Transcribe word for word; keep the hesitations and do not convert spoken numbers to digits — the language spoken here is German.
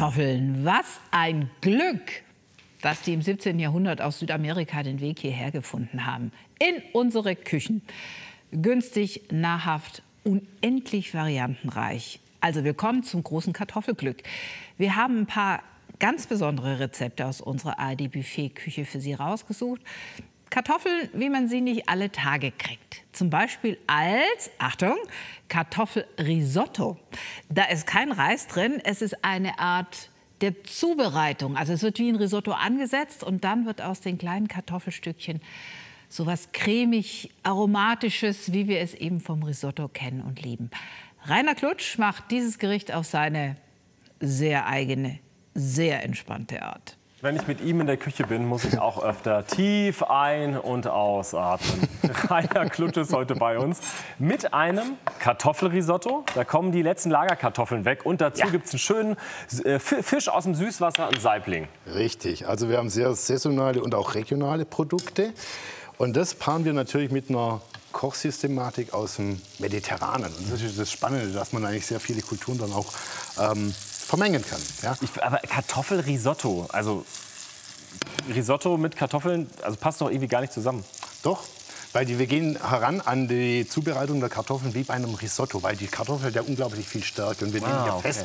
Kartoffeln. Was ein Glück, dass die im siebzehnten Jahrhundert aus Südamerika den Weg hierher gefunden haben. In unsere Küchen. Günstig, nahrhaft, unendlich variantenreich. Also willkommen zum großen Kartoffelglück. Wir haben ein paar ganz besondere Rezepte aus unserer A R D-Buffet-Küche für Sie rausgesucht. Kartoffeln, wie man sie nicht alle Tage kriegt. Zum Beispiel als, Achtung, Kartoffelrisotto. Da ist kein Reis drin, es ist eine Art der Zubereitung. Also es wird wie ein Risotto angesetzt und dann wird aus den kleinen Kartoffelstückchen so was cremig aromatisches, wie wir es eben vom Risotto kennen und lieben. Rainer Klutsch macht dieses Gericht auf seine sehr eigene, sehr entspannte Art. Wenn ich mit ihm in der Küche bin, muss ich auch öfter tief ein- und ausatmen. Rainer Klutsch ist heute bei uns mit einem Kartoffelrisotto. Da kommen die letzten Lagerkartoffeln weg und dazu ja. gibt es einen schönen äh, Fisch aus dem Süßwasser, einen Saibling. Richtig, also wir haben sehr saisonale und auch regionale Produkte. Und das paaren wir natürlich mit einer Kochsystematik aus dem Mediterranen. Und das ist das Spannende, dass man eigentlich sehr viele Kulturen dann auch ähm, vermengen kann. Ja? Ich, aber Kartoffelrisotto, also Risotto mit Kartoffeln, also passt doch irgendwie gar nicht zusammen. Doch, weil die, wir gehen heran an die Zubereitung der Kartoffeln wie bei einem Risotto, weil die Kartoffel hat ja unglaublich viel Stärke und wir nehmen ah, ja okay. fest